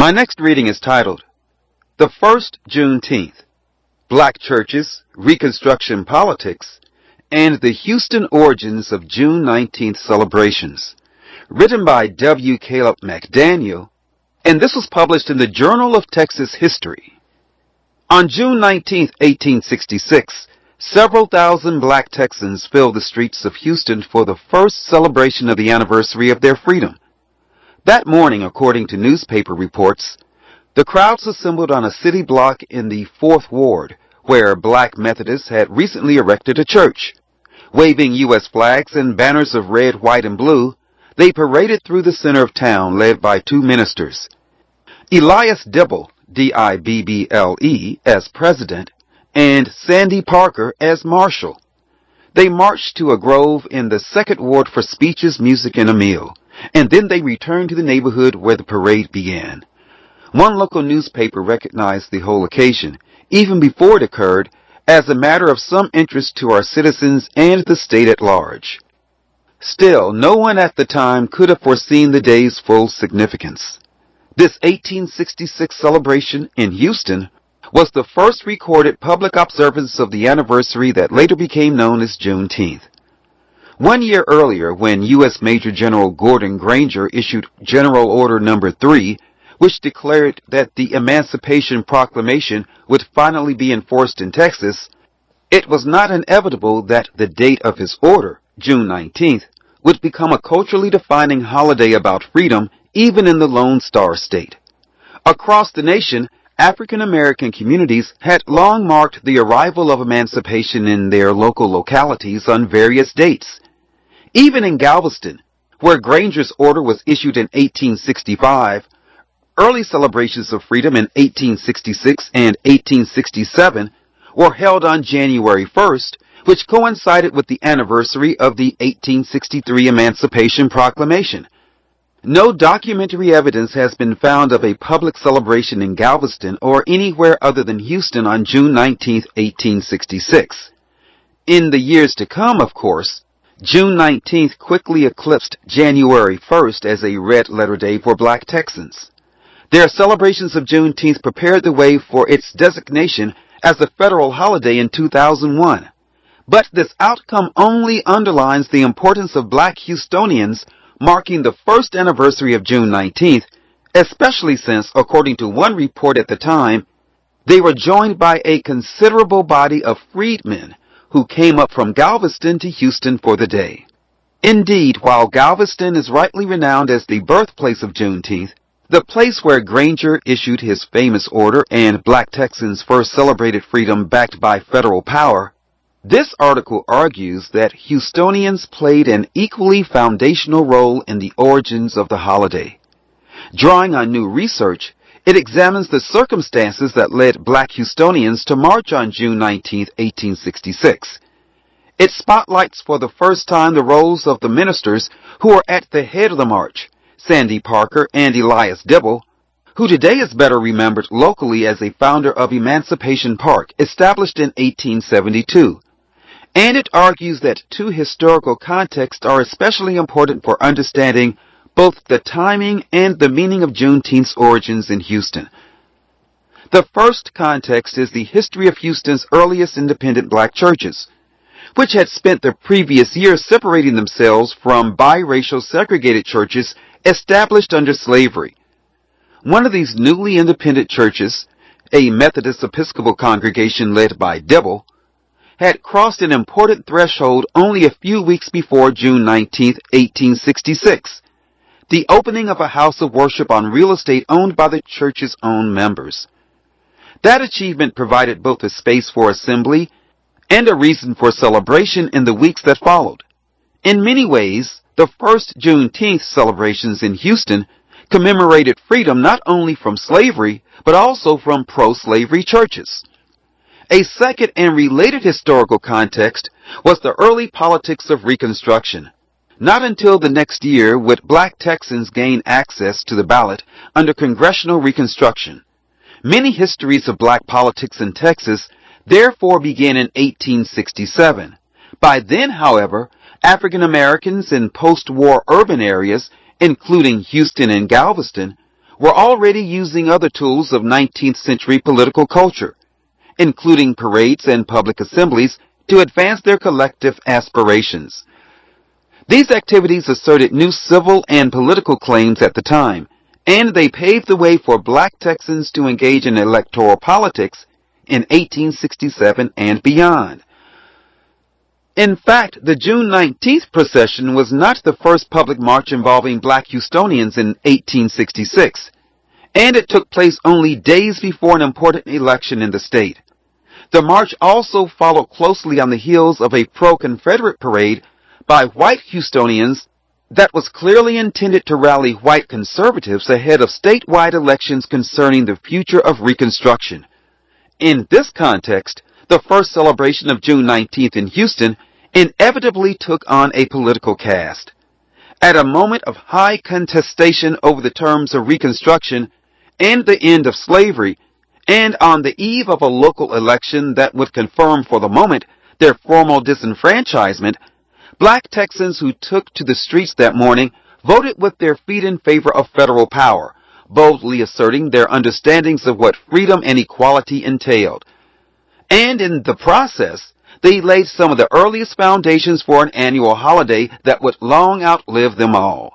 My next reading is titled, The First Juneteenth, Black Churches, Reconstruction Politics, and the Houston Origins of June 19th Celebrations, written by W. Caleb McDaniel, and this was published in the Journal of Texas History. On June 19, 1866, several thousand black Texans filled the streets of Houston for the first celebration of the anniversary of their freedom. That morning, according to newspaper reports, the crowds assembled on a city block in the 4th Ward, where black Methodists had recently erected a church. Waving U.S. flags and banners of red, white, and blue, they paraded through the center of town, led by two ministers. Elias Dibble, D-I-B-B-L-E, as president, and Sandy Parker as marshal. They marched to a grove in the 2nd Ward for speeches, music, and a meal, and then they returned to the neighborhood where the parade began. One local newspaper recognized the whole occasion, even before it occurred, as a matter of some interest to our citizens and the state at large. Still, no one at the time could have foreseen the day's full significance. This 1866 celebration in Houston was the first recorded public observance of the anniversary that later became known as Juneteenth. 1 year earlier, when U.S. Major General Gordon Granger issued General Order No. 3, which declared that the Emancipation Proclamation would finally be enforced in Texas, it was not inevitable that the date of his order, June 19th, would become a culturally defining holiday about freedom even in the Lone Star State. Across the nation, African American communities had long marked the arrival of emancipation in their local localities on various dates. Even in Galveston, where Granger's order was issued in 1865, early celebrations of freedom in 1866 and 1867 were held on January 1st, which coincided with the anniversary of the 1863 Emancipation Proclamation. No documentary evidence has been found of a public celebration in Galveston or anywhere other than Houston on June 19, 1866. In the years to come, of course, June 19th quickly eclipsed January 1st as a red-letter day for black Texans. Their celebrations of Juneteenth prepared the way for its designation as a federal holiday in 2001. But this outcome only underlines the importance of black Houstonians marking the first anniversary of June 19th, especially since, according to one report at the time, they were joined by a considerable body of freedmen who came up from Galveston to Houston for the day. Indeed, while Galveston is rightly renowned as the birthplace of Juneteenth, the place where Granger issued his famous order and black Texans first celebrated freedom backed by federal power, this article argues that Houstonians played an equally foundational role in the origins of the holiday. Drawing on new research, it examines the circumstances that led black Houstonians to march on June 19, 1866. It spotlights for the first time the roles of the ministers who were at the head of the march, Sandy Parker and Elias Dibble, who today is better remembered locally as a founder of Emancipation Park, established in 1872. And it argues that two historical contexts are especially important for understanding both the timing and the meaning of Juneteenth's origins in Houston. The first context is the history of Houston's earliest independent black churches, which had spent the previous year separating themselves from biracial segregated churches established under slavery. One of these newly independent churches, a Methodist Episcopal congregation led by Dibble, had crossed an important threshold only a few weeks before June 19, 1866, the opening of a house of worship on real estate owned by the church's own members. That achievement provided both a space for assembly and a reason for celebration in the weeks that followed. In many ways, the first Juneteenth celebrations in Houston commemorated freedom not only from slavery, but also from pro-slavery churches. A second and related historical context was the early politics of Reconstruction. Not until the next year would black Texans gain access to the ballot under congressional Reconstruction. Many histories of black politics in Texas therefore began in 1867. By then, however, African Americans in post-war urban areas, including Houston and Galveston, were already using other tools of 19th century political culture, including parades and public assemblies, to advance their collective aspirations. These activities asserted new civil and political claims at the time, and they paved the way for black Texans to engage in electoral politics in 1867 and beyond. In fact, the June 19th procession was not the first public march involving black Houstonians in 1866, and it took place only days before an important election in the state. The march also followed closely on the heels of a pro-Confederate parade by white Houstonians that was clearly intended to rally white conservatives ahead of statewide elections concerning the future of Reconstruction. In this context, the first celebration of June 19th in Houston inevitably took on a political cast. At a moment of high contestation over the terms of Reconstruction and the end of slavery, and on the eve of a local election that would confirm for the moment their formal disenfranchisement, black Texans who took to the streets that morning voted with their feet in favor of federal power, boldly asserting their understandings of what freedom and equality entailed. And in the process, they laid some of the earliest foundations for an annual holiday that would long outlive them all.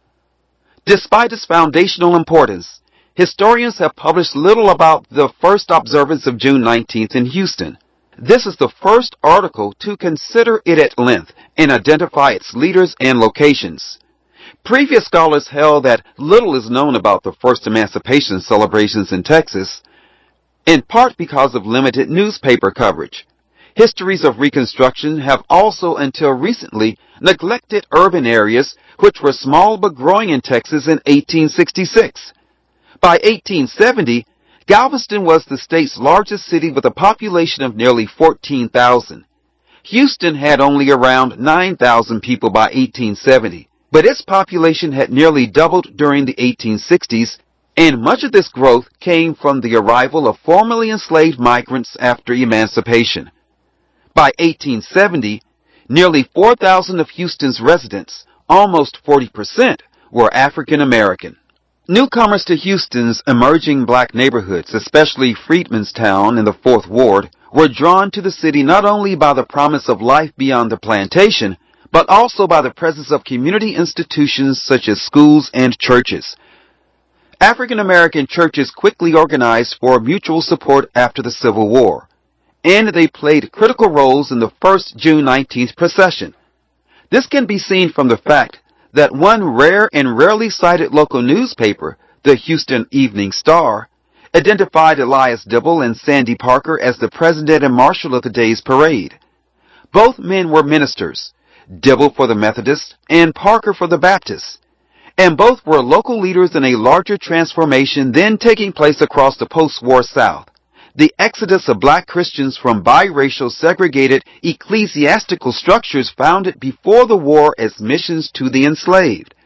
Despite its foundational importance, historians have published little about the first observance of June 19th in Houston. This is the first article to consider it at length and identify its leaders and locations. Previous scholars held that little is known about the first emancipation celebrations in Texas, in part because of limited newspaper coverage. Histories of Reconstruction have also until recently neglected urban areas which were small but growing in Texas in 1866. By 1870, Galveston was the state's largest city with a population of nearly 14,000. Houston had only around 9,000 people by 1870, but its population had nearly doubled during the 1860s, and much of this growth came from the arrival of formerly enslaved migrants after emancipation. By 1870, nearly 4,000 of Houston's residents, almost 40%, were African American. Newcomers to Houston's emerging black neighborhoods, especially Freedmanstown in the 4th Ward, were drawn to the city not only by the promise of life beyond the plantation, but also by the presence of community institutions such as schools and churches. African American churches quickly organized for mutual support after the Civil War, and they played critical roles in the first June 19th procession. This can be seen from the fact that one rare and rarely cited local newspaper, the Houston Evening Star, identified Elias Dibble and Sandy Parker as the president and marshal of the day's parade. Both men were ministers, Dibble for the Methodists and Parker for the Baptists, and both were local leaders in a larger transformation then taking place across the post-war South, the exodus of black Christians from biracial segregated ecclesiastical structures founded before the war as missions to the enslaved.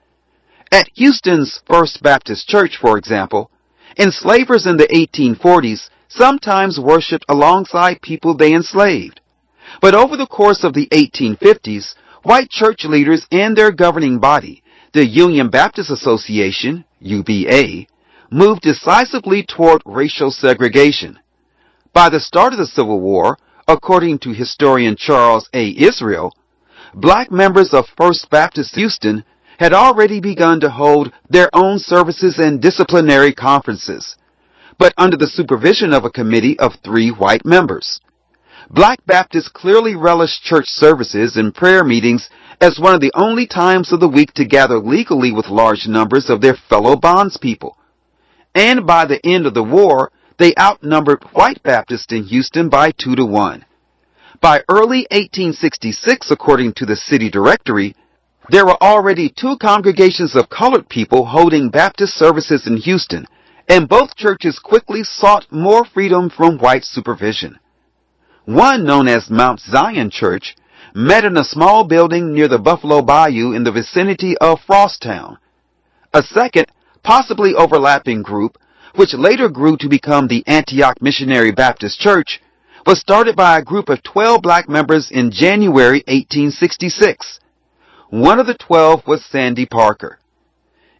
At Houston's First Baptist Church, for example, enslavers in the 1840s sometimes worshipped alongside people they enslaved. But over the course of the 1850s, white church leaders and their governing body, the Union Baptist Association, UBA, moved decisively toward racial segregation. By the start of the Civil War, according to historian Charles A. Israel, black members of First Baptist Houston had already begun to hold their own services and disciplinary conferences, but under the supervision of a committee of 3 white members. Black Baptists clearly relished church services and prayer meetings as one of the only times of the week to gather legally with large numbers of their fellow bondspeople. And by the end of the war, they outnumbered white Baptists in Houston by 2 to 1. By early 1866, according to the city directory, there were already 2 congregations of colored people holding Baptist services in Houston, and both churches quickly sought more freedom from white supervision. One, known as Mount Zion Church, met in a small building near the Buffalo Bayou in the vicinity of Frosttown. A second, possibly overlapping group, which later grew to become the Antioch Missionary Baptist Church, was started by a group of 12 black members in January 1866. One of the 12 was Sandy Parker.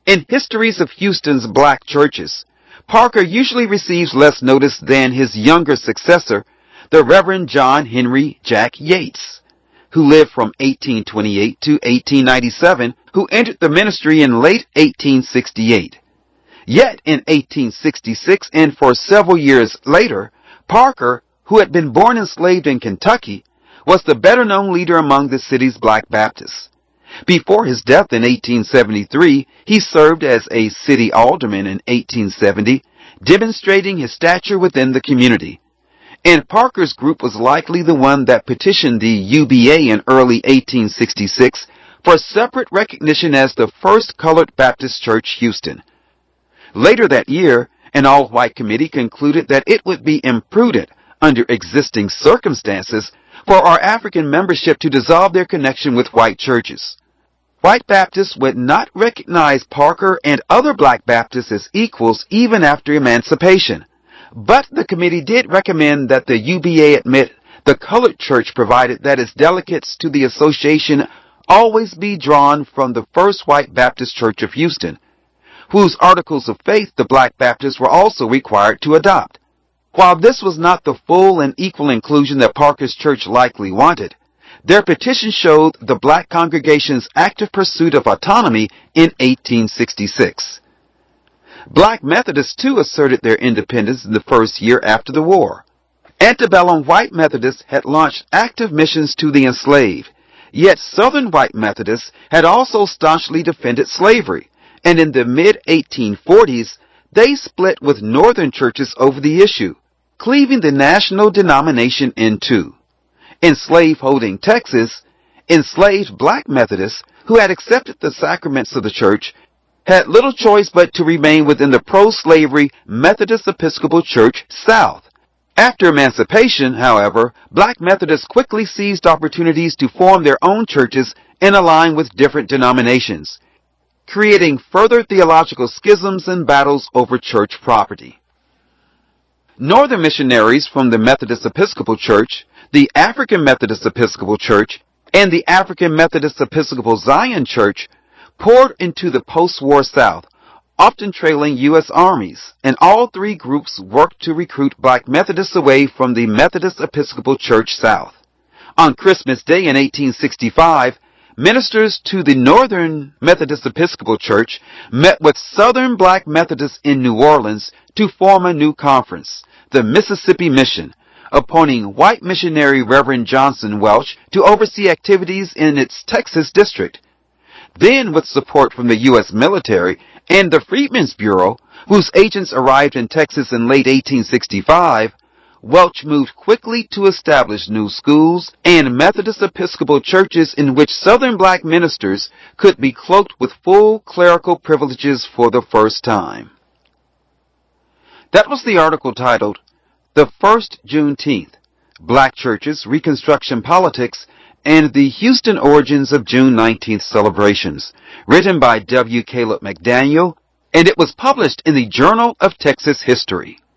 In histories of Houston's black churches, Parker usually receives less notice than his younger successor, the Reverend John Henry Jack Yates, who lived from 1828 to 1897, who entered the ministry in late 1868. Yet in 1866 and for several years later, Parker, who had been born enslaved in Kentucky, was the better-known leader among the city's black Baptists. Before his death in 1873, he served as a city alderman in 1870, demonstrating his stature within the community. And Parker's group was likely the one that petitioned the UBA in early 1866 for separate recognition as the first colored Baptist church, Houston. Later that year, an all-white committee concluded that it would be imprudent, under existing circumstances, for our African membership to dissolve their connection with white churches. White Baptists would not recognize Parker and other black Baptists as equals even after emancipation. But the committee did recommend that the UBA admit the colored church, provided that its delegates to the association always be drawn from the First White Baptist Church of Houston, whose articles of faith the black Baptists were also required to adopt. While this was not the full and equal inclusion that Parker's church likely wanted, their petition showed the black congregation's active pursuit of autonomy in 1866. Black Methodists, too, asserted their independence in the first year after the war. Antebellum white Methodists had launched active missions to the enslaved, yet Southern white Methodists had also staunchly defended slavery, and in the mid-1840s, they split with Northern churches over the issue, cleaving the national denomination in two. In slave-holding Texas, enslaved black Methodists, who had accepted the sacraments of the church, had little choice but to remain within the pro-slavery Methodist Episcopal Church South. After emancipation, however, black Methodists quickly seized opportunities to form their own churches and align with different denominations, creating further theological schisms and battles over church property. Northern missionaries from the Methodist Episcopal Church, the African Methodist Episcopal Church, and the African Methodist Episcopal Zion Church poured into the post-war South, often trailing U.S. armies, and all three groups worked to recruit black Methodists away from the Methodist Episcopal Church South. On Christmas Day in 1865, ministers to the Northern Methodist Episcopal Church met with Southern black Methodists in New Orleans to form a new conference, the Mississippi Mission, appointing white missionary Reverend Johnson Welch to oversee activities in its Texas district. Then, with support from the U.S. military and the Freedmen's Bureau, whose agents arrived in Texas in late 1865, Welch moved quickly to establish new schools and Methodist Episcopal churches in which Southern black ministers could be cloaked with full clerical privileges for the first time. That was the article titled, "The First Juneteenth, Black Churches, Reconstruction Politics, and the Houston Origins of June 19th Celebrations," written by W. Caleb McDaniel, and it was published in the Journal of Texas History.